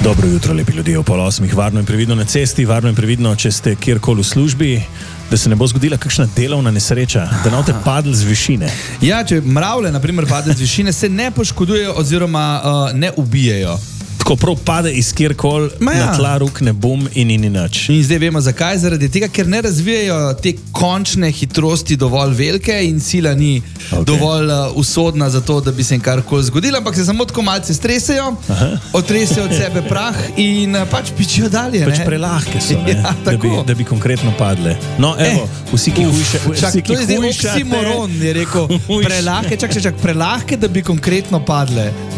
Dobro jutro, lepi ljudje, o 7:30, varno in previdno na cesti, varno in previdno, če ste kjerkoli v službi, da se ne bo zgodila kakšna delovna nesreča, da ne boste padli z višine. Ja, če mravlje, na primer, pade z višine, se ne poškodujejo oziroma ne ubijejo. Tako prav pade iz kjerkoli, na tla ruk ne bum in nič. In zdaj vemo zakaj, zaradi tega, ker ne razvijajo te končne hitrosti dovolj velike in sila ni dovolj usodna za to, da bi se jim karkoli zgodilo, ampak se samo tako malce stresejo, otresejo od sebe prah in pač pičijo dalje. Pač prelahke so, ne? Ja, da bi konkretno padle. No, evo, vsi, ki hujše... To je zdaj oksimoron, je rekel. Prelahke, čak, prelahke, da bi konkretno padle.